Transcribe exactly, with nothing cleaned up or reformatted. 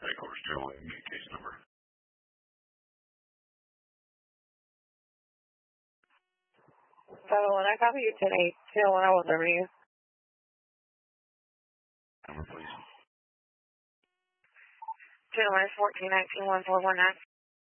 Headquarters General, and get case number. So when I copy you today, two one oh W. Number, please. Two one fourteen nineteen one four one nine.